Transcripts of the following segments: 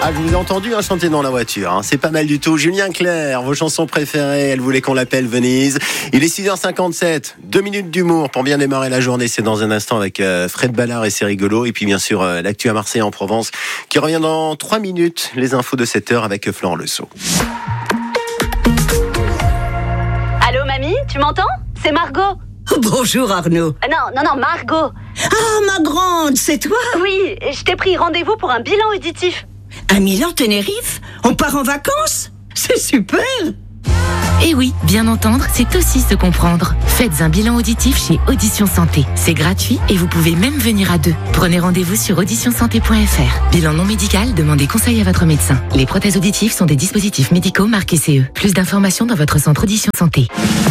Ah, je vous ai entendu chanter dans la voiture, c'est pas mal du tout. Julien Clerc, vos chansons préférées, elle voulait qu'on l'appelle Venise. Il est 6h57, 2 minutes d'humour pour bien démarrer la journée. C'est dans un instant avec Fred Ballard et c'est rigolo. Et puis bien sûr, l'actu à Marseille en Provence qui revient dans 3 minutes. Les infos de 7h avec Florent Lesso. Allô mamie, tu m'entends ? C'est Margot. Bonjour Arnaud. Non, Margot. Ah, ma grande, c'est toi ? Oui, je t'ai pris rendez-vous pour un bilan auditif. À Milan-Tenerife ? On part en vacances ? C'est super ! Et oui, bien entendre, c'est aussi se comprendre. Faites un bilan auditif chez Audition Santé. C'est gratuit et vous pouvez même venir à 2. Prenez rendez-vous sur auditionsanté.fr. Bilan non médical, demandez conseil à votre médecin. Les prothèses auditives sont des dispositifs médicaux marqués CE. Plus d'informations dans votre centre Audition Santé.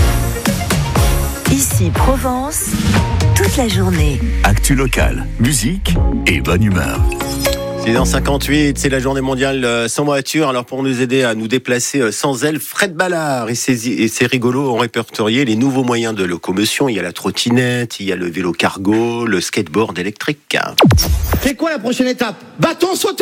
Ici Provence, toute la journée. Actu locale, musique et bonne humeur. 6h58, c'est la journée mondiale sans voiture. Alors pour nous aider à nous déplacer sans elle, Fred Ballard et ses rigolos ont répertorié les nouveaux moyens de locomotion. Il y a la trottinette, il y a le vélo cargo, le skateboard électrique. C'est quoi la prochaine étape ? Bâton sauteur ?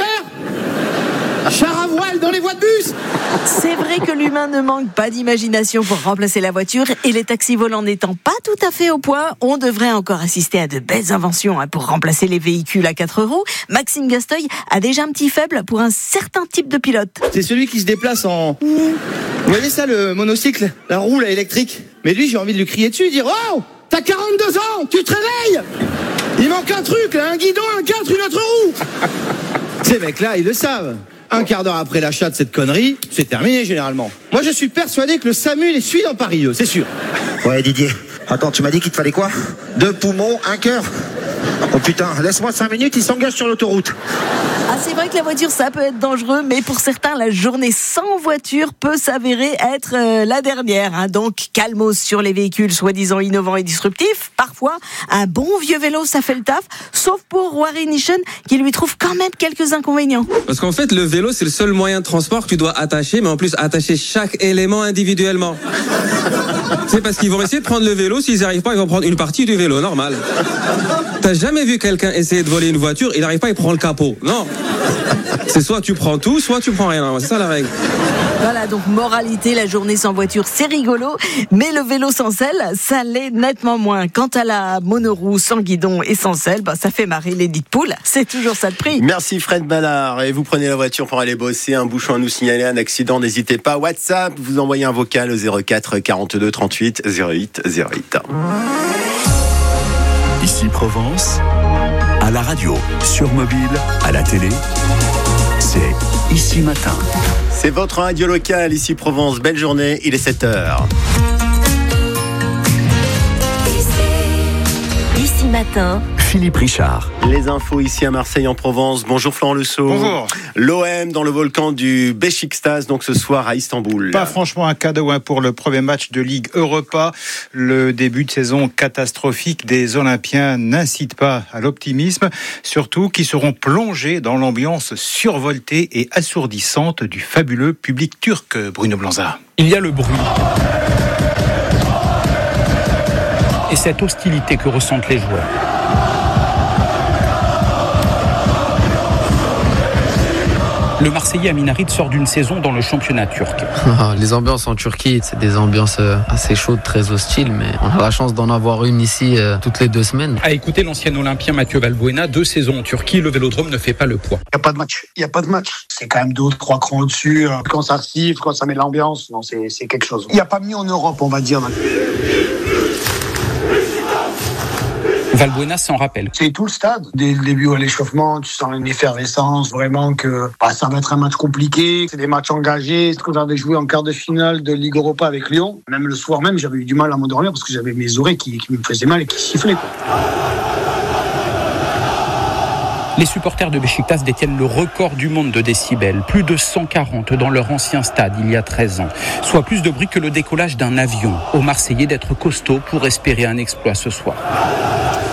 Char à voile dans les voies de bus ? C'est vrai que l'humain ne manque pas d'imagination pour remplacer la voiture et les taxis volants n'étant pas tout à fait au point, on devrait encore assister à de belles inventions pour remplacer les véhicules à 4 roues. Maxime Gasteuil a déjà un petit faible pour un certain type de pilote. C'est celui qui se déplace en... Vous voyez ça, le monocycle ? La roue là, électrique ? Mais lui, j'ai envie de lui crier dessus, dire « Oh, t'as 42 ans, tu te réveilles ! Il manque un truc là, un guidon, un cadre, une autre roue !» Ces mecs-là, ils le savent. Un quart d'heure après l'achat de cette connerie, c'est terminé généralement. Moi, je suis persuadé que le SAMU les suit dans Paris, c'est sûr. Ouais, Didier. Attends, tu m'as dit qu'il te fallait quoi ? 2 poumons, 1 cœur ? Oh putain, laisse-moi 5 minutes, il s'engage sur l'autoroute. Ah, c'est vrai que la voiture, ça peut être dangereux, mais pour certains, la journée sans voiture peut s'avérer être la dernière. Donc, calmos sur les véhicules soi-disant innovants et disruptifs. Parfois, un bon vieux vélo, ça fait le taf, sauf pour Warren Nishan, qui lui trouve quand même quelques inconvénients. Parce qu'en fait, le vélo, c'est le seul moyen de transport que tu dois attacher, mais en plus, attacher chaque élément individuellement. C'est parce qu'ils vont essayer de prendre le vélo, s'ils n'y arrivent pas, ils vont prendre une partie du vélo, normal. T'as jamais vu quelqu'un essayer de voler une voiture, il n'arrive pas, il prend le capot. Non. C'est soit tu prends tout, soit tu prends rien. C'est ça la règle. Voilà, donc moralité, la journée sans voiture, c'est rigolo, mais le vélo sans selle, ça l'est nettement moins. Quant à la monoroue sans guidon et sans selle, ça fait marrer les dites poules. C'est toujours ça de prix. Merci Fred Ballard. Et vous prenez la voiture pour aller bosser, un bouchon à nous signaler, un accident, n'hésitez pas. WhatsApp, vous envoyez un vocal au 04 42 38 08 08. Ici Provence, à la radio, sur mobile, à la télé, c'est Ici Matin. C'est votre radio locale, ici Provence. Belle journée, il est 7h. Ici Matin, Philippe Richard. Les infos ici à Marseille en Provence. Bonjour Florent Lesso. Bonjour. L'OM dans le volcan du Beşiktaş, donc ce soir à Istanbul. Pas franchement un cadeau pour le premier match de Ligue Europa. Le début de saison catastrophique des Olympiens n'incite pas à l'optimisme, surtout qu'ils seront plongés dans l'ambiance survoltée et assourdissante du fabuleux public turc, Bruno Blanza. Il y a le bruit. Et cette hostilité que ressentent les joueurs. Le Marseillais Amin Harit sort d'une saison dans le championnat turc. Les ambiances en Turquie, c'est des ambiances assez chaudes, très hostiles, mais on a la chance d'en avoir une ici toutes les 2 semaines. À écouter l'ancien Olympien Mathieu Valbuena, 2 saisons en Turquie, le Vélodrome ne fait pas le poids. Il n'y a pas de match. C'est quand même 2 ou 3 crans au-dessus. Quand ça siffle, quand ça met l'ambiance, non, c'est quelque chose. Il n'y a pas mieux en Europe, on va dire. Valbuena s'en rappelle. C'est tout le stade. Dès le début à l'échauffement, tu sens une effervescence, vraiment que ça va être un match compliqué. C'est des matchs engagés. Quand j'avais joué en quart de finale de Ligue Europa avec Lyon, même le soir même, j'avais eu du mal à m'endormir parce que j'avais mes oreilles qui me faisaient mal et qui sifflaient. Les supporters de Beşiktaş détiennent le record du monde de décibels, plus de 140 dans leur ancien stade il y a 13 ans, soit plus de bruit que le décollage d'un avion. Aux Marseillais d'être costauds pour espérer un exploit ce soir.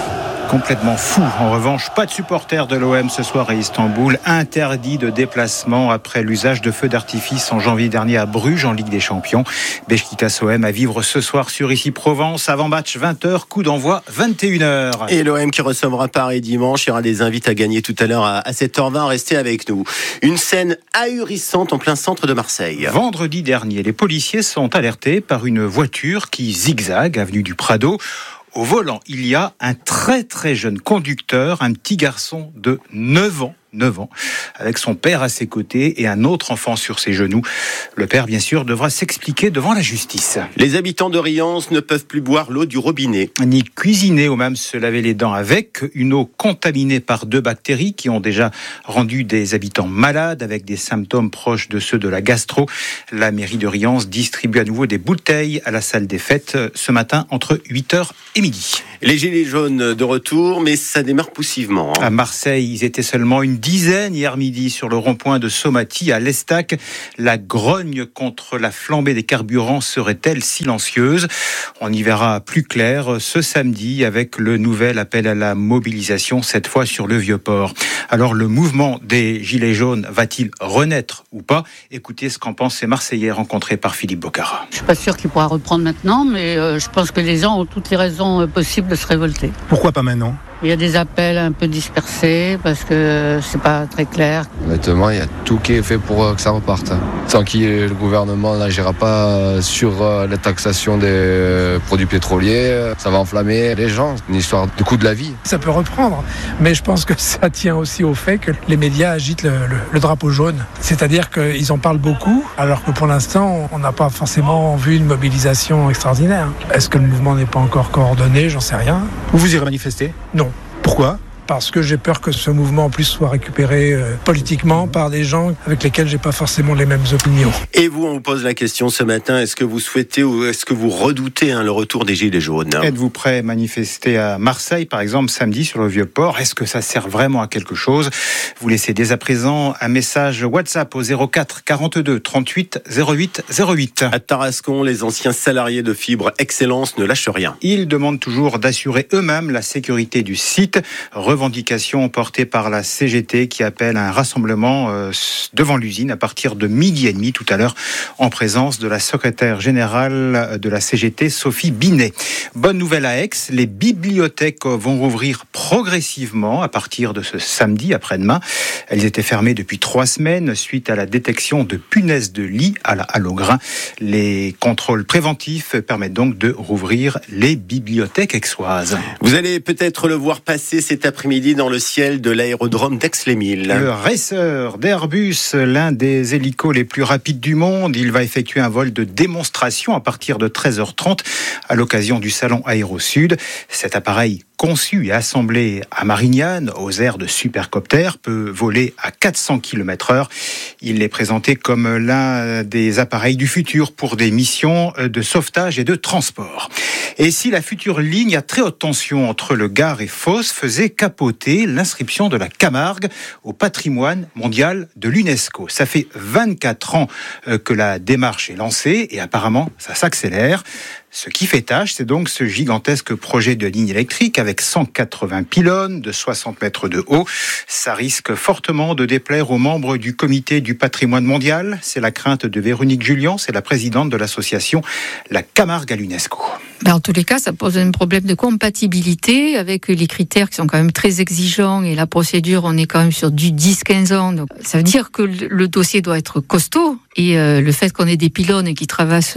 complètement fou. En revanche, pas de supporters de l'OM ce soir à Istanbul. Interdit de déplacement après l'usage de feux d'artifice en janvier dernier à Bruges en Ligue des Champions. Beşiktaş-OM à vivre ce soir sur Issy-Provence. Avant-match 20h, coup d'envoi 21h. Et l'OM qui recevra Paris dimanche. Il y aura des invités à gagner tout à l'heure à 7h20. Restez avec nous. Une scène ahurissante en plein centre de Marseille. Vendredi dernier, les policiers sont alertés par une voiture qui zigzague avenue du Prado. Au volant, il y a un très très jeune conducteur, un petit garçon de 9 ans, avec son père à ses côtés et un autre enfant sur ses genoux. Le père, bien sûr, devra s'expliquer devant la justice. Les habitants de Riance ne peuvent plus boire l'eau du robinet. Ni cuisiner ou même se laver les dents avec. Une eau contaminée par 2 bactéries qui ont déjà rendu des habitants malades avec des symptômes proches de ceux de la gastro. La mairie de Riance distribue à nouveau des bouteilles à la salle des fêtes ce matin entre 8h et midi. Les gilets jaunes de retour, mais ça démarre poussivement. À Marseille, ils étaient seulement une dizaine hier midi sur le rond-point de Somati à l'Estac. La grogne contre la flambée des carburants serait-elle silencieuse ? On y verra plus clair ce samedi avec le nouvel appel à la mobilisation, cette fois sur le Vieux-Port. Alors le mouvement des Gilets jaunes va-t-il renaître ou pas ? Écoutez ce qu'en pensent ces Marseillais rencontrés par Philippe Bocara. Je ne suis pas sûr qu'il pourra reprendre maintenant, mais je pense que les gens ont toutes les raisons possibles de se révolter. Pourquoi pas maintenant ? Il y a des appels un peu dispersés parce que c'est pas très clair. Honnêtement, il y a tout qui est fait pour que ça reparte. Tant que le gouvernement n'agira pas sur la taxation des produits pétroliers, ça va enflammer les gens. C'est une histoire de coût de la vie. Ça peut reprendre, mais je pense que ça tient aussi au fait que les médias agitent le drapeau jaune. C'est-à-dire qu'ils en parlent beaucoup, alors que pour l'instant, on n'a pas forcément vu une mobilisation extraordinaire. Est-ce que le mouvement n'est pas encore coordonné ? J'en sais rien. Vous irez manifester ? Non. Pourquoi ? Parce que j'ai peur que ce mouvement en plus soit récupéré politiquement par des gens avec lesquels j'ai pas forcément les mêmes opinions. Et vous, on vous pose la question ce matin, est-ce que vous souhaitez ou est-ce que vous redoutez le retour des Gilets jaunes ? Êtes-vous prêt à manifester à Marseille, par exemple, samedi sur le Vieux-Port ? Est-ce que ça sert vraiment à quelque chose ? Vous laissez dès à présent un message WhatsApp au 04 42 38 08 08. À Tarascon, les anciens salariés de Fibre Excellence ne lâchent rien. Ils demandent toujours d'assurer eux-mêmes la sécurité du site. Revendication portée par la CGT qui appelle à un rassemblement devant l'usine à partir de 12h30 tout à l'heure en présence de la secrétaire générale de la CGT, Sophie Binet. Bonne nouvelle à Aix, les bibliothèques vont rouvrir progressivement à partir de ce samedi après-demain. Elles étaient fermées depuis 3 semaines suite à la détection de punaises de lit à la halle au grain. Les contrôles préventifs permettent donc de rouvrir les bibliothèques aixoises. Vous allez peut-être le voir passer cet après-midi dans le ciel de l'aérodrome d'Aix-les-Milles. Le Racer d'Airbus, l'un des hélicos les plus rapides du monde, il va effectuer un vol de démonstration à partir de 13h30 à l'occasion du salon Aéro Sud. Cet appareil conçu et assemblé à Marignane, aux airs de supercoptère, peut voler à 400 km/h. Il est présenté comme l'un des appareils du futur pour des missions de sauvetage et de transport. Et si la future ligne à très haute tension entre le Gard et Fos faisait capoter l'inscription de la Camargue au patrimoine mondial de l'UNESCO. Ça fait 24 ans que la démarche est lancée et apparemment ça s'accélère. Ce qui fait tâche, c'est donc ce gigantesque projet de ligne électrique avec 180 pylônes de 60 mètres de haut. Ça risque fortement de déplaire aux membres du comité du patrimoine mondial. C'est la crainte de Véronique Julien, c'est la présidente de l'association La Camargue à l'UNESCO. En tous les cas, ça pose un problème de compatibilité avec les critères qui sont quand même très exigeants et la procédure, on est quand même sur du 10-15 ans. Donc, ça veut dire que le dossier doit être costaud et le fait qu'on ait des pylônes qui traversent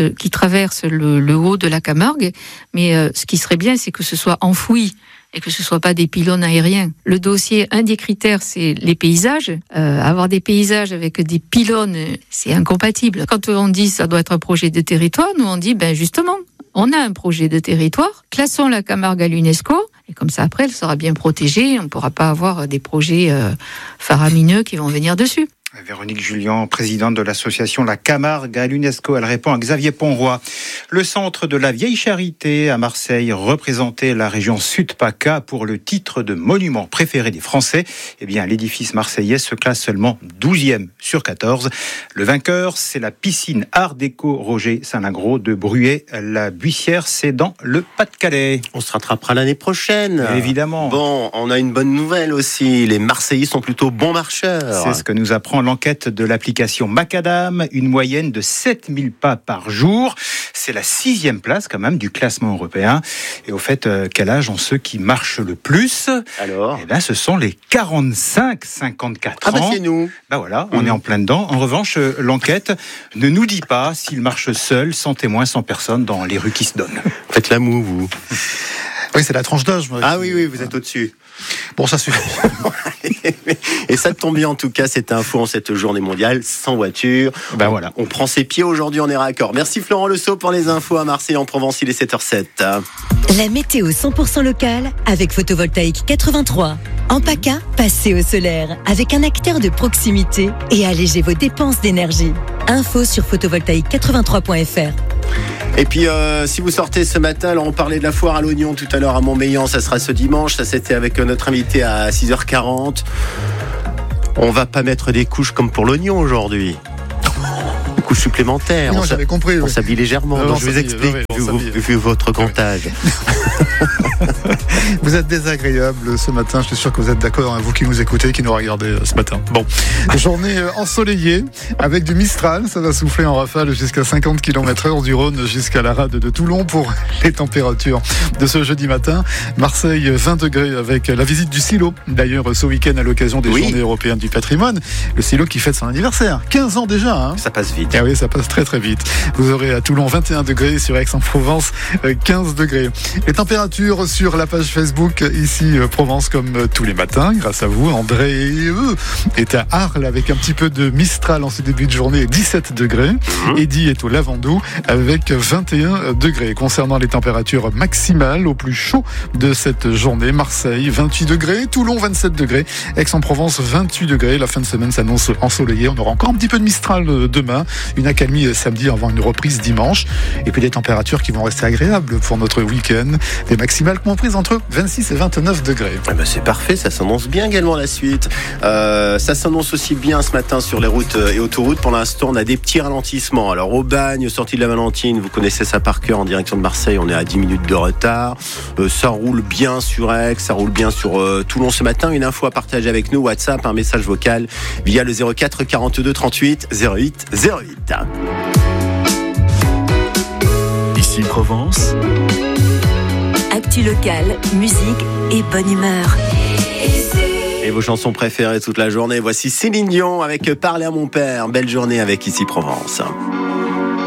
le haut de la Camargue, mais ce qui serait bien, c'est que ce soit enfoui et que ce soit pas des pylônes aériens. Le dossier, un des critères, c'est les paysages. Avoir des paysages avec des pylônes, c'est incompatible. Quand on dit ça doit être un projet de territoire, nous on dit justement, on a un projet de territoire, classons la Camargue à l'UNESCO, et comme ça après elle sera bien protégée, on ne pourra pas avoir des projets faramineux qui vont venir dessus. Véronique Julien, présidente de l'association La Camargue à l'UNESCO, elle répond à Xavier Ponroy. Le centre de la Vieille Charité à Marseille représentait la région Sud-PACA pour le titre de monument préféré des Français. Eh bien, l'édifice marseillais se classe seulement 12e sur 14. Le vainqueur, c'est la piscine Art Déco Roger Saint-Lingros de Bruay-la-Buissière, c'est dans le Pas-de-Calais. On se rattrapera l'année prochaine. Évidemment. Bon, on a une bonne nouvelle aussi. Les Marseillais sont plutôt bons marcheurs. C'est ce que nous apprend l'enquête de l'application Macadam. Une moyenne de 7000 pas par jour. C'est la 6e place quand même du classement européen. Et au fait, quel âge ont ceux qui marchent le plus? Alors? Eh bien, ce sont les 45-54 ans. Ah bah c'est nous. Bah voilà, on est en plein dedans. En revanche, l'enquête ne nous dit pas s'ils marchent seuls, sans témoin, sans personne, dans les rues qui se donnent. Faites la moue, vous. Oui, c'est la tranche d'âge. Ah oui, vous êtes au-dessus. Bon, ça suffit. Et ça tombe bien, en tout cas, cette info en cette journée mondiale sans voiture. Ben voilà. On prend ses pieds aujourd'hui, on est raccord. Merci Florent Le Sceau pour les infos à Marseille en Provence, il est 7h07. La météo 100% locale avec Photovoltaïque 83. En PACA, passez au solaire avec un acteur de proximité et allégez vos dépenses d'énergie. Info sur photovoltaïque83.fr. Et puis, si vous sortez ce matin, alors on parlait de la foire à l'oignon tout à l'heure à Montmélian, ça sera ce dimanche, ça c'était avec notre invité à 6h40. On va pas mettre des couches comme pour l'oignon aujourd'hui. Des couches supplémentaires. Non, j'avais compris. On s'habille légèrement, donc je vous explique, vu votre grand âge. Vous êtes désagréable ce matin, je suis sûr que vous êtes d'accord, hein, vous qui nous écoutez, qui nous regardez ce matin. Bon, journée ensoleillée avec du Mistral, ça va souffler en rafale jusqu'à 50 km/h du Rhône jusqu'à la rade de Toulon pour les températures de ce jeudi matin. Marseille 20 degrés avec la visite du Silo, d'ailleurs ce week-end à l'occasion des Journées européennes du patrimoine. Le Silo qui fête son anniversaire, 15 ans déjà. Hein. Ça passe vite. Ah oui, ça passe très très vite. Vous aurez à Toulon 21 degrés, sur Aix-en-Provence 15 degrés. Les températures sur la page Facebook, ici Provence comme tous les matins, grâce à vous. André est à Arles avec un petit peu de Mistral en ce début de journée, 17 degrés. Eddy est au Lavandou avec 21 degrés. Concernant les températures maximales au plus chaud de cette journée, Marseille 28 degrés, Toulon 27 degrés, Aix-en-Provence 28 degrés. La fin de semaine s'annonce ensoleillée. On aura encore un petit peu de Mistral demain, une accalmie samedi avant une reprise dimanche. Et puis des températures qui vont rester agréables pour notre week-end. Des maximales comprises entre 26 et 29 degrés. Eh ben c'est parfait, ça s'annonce bien également la suite. Ça s'annonce aussi bien ce matin sur les routes et autoroutes. Pour l'instant, on a des petits ralentissements. Alors au Bagne, sortie de la Valentine, vous connaissez ça par cœur, en direction de Marseille, on est à 10 minutes de retard. Ça roule bien sur Aix, ça roule bien sur Toulon ce matin. Une info à partager avec nous, WhatsApp, un message vocal via le 04 42 38 08 08. Ici Provence. Actu locale, musique et bonne humeur. Et vos chansons préférées toute la journée. Voici Céline Dion avec Parler à mon père. Belle journée avec Ici Provence.